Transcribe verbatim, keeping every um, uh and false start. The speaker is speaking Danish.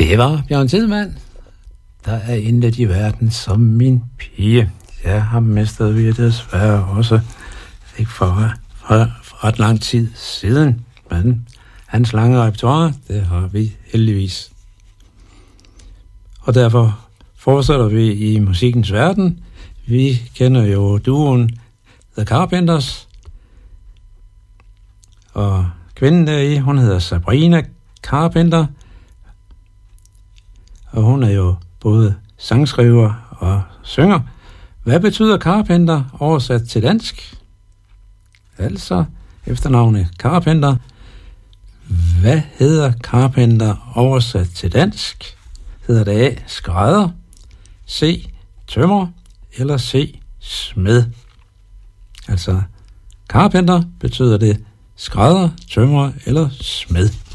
Det var Bjørn Tidemand. Der er intet i verden som min pige. Jeg har mistet vi desværre også ikke for, for, for ret lang tid siden. Men hans lange repertoire, det har vi heldigvis. Og derfor fortsætter vi i musikkens verden. Vi kender jo duoen The Carpenters. Og kvinden deri, hun hedder Sabrina Carpenter. Og hun er jo både sangskriver og synger. Hvad betyder Carpenter oversat til dansk? Altså efternavnet Carpenter. Hvad hedder Carpenter oversat til dansk? Hedder det A. skrædder, C. tømrer eller C. smed? Altså Carpenter betyder det skrædder, tømrer eller smed.